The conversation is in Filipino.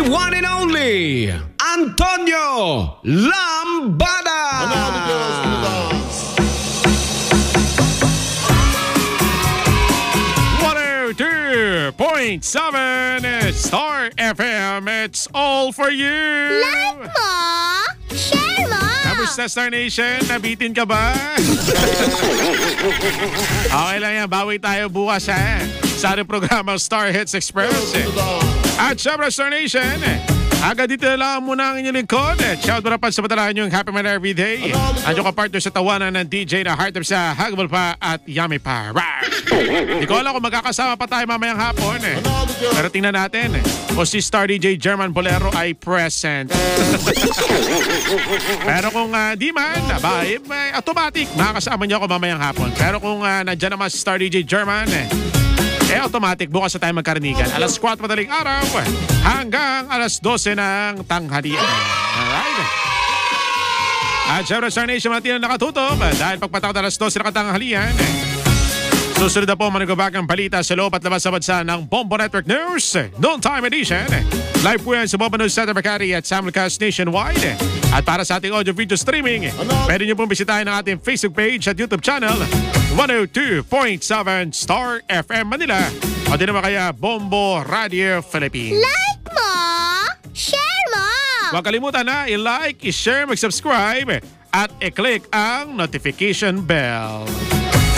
one and only Antonio Lambada. 102.7 Star FM. It's all for you. Like mo? Share mo? Kamusta Star Nation? Nabitin ka ba? Okay lang yan. Bawi tayo bukas sa ating programa Star Hits Express. At syempre Star Nation, agad dito lang muna ang inyong lingkod. Shout out pa sa patalahan yung Happy Man Every Day. Andiyo ka partner sa tawanan ng DJ na Heart of sa Hagable pa at Yummy pa. Hindi ko alam kung magkakasama pa tayo mamayang hapon. Pero tingnan natin kung si Star DJ German Bolero ay present. Pero kung di man, automatic makakasama niyo ako mamayang hapon. Pero kung nandiyan naman si Star DJ German, automatic bukas na tayo magkarinigan. Alas 4 madaling araw hanggang alas 12 ng tanghalian. Alright. At syempre Star Nation, natin na nakatutok dahil pagpatak alas 12 ng tanghalian. Susunod na po managabag ang balita sa loob at labas sa bansa ng Bombo Network News Noon Time Edition. Live po yan sa Bombo News Center Makati at Simulcast Nationwide. At para sa ating audio-video streaming, pwede niyo pong bisitahin ang ating Facebook page at YouTube channel 102.7 Star FM Manila o din naman kaya Bombo Radio Philippines. Like mo? Share mo? Huwag kalimutan na i-like, i-share, mag-subscribe at i-click ang notification bell.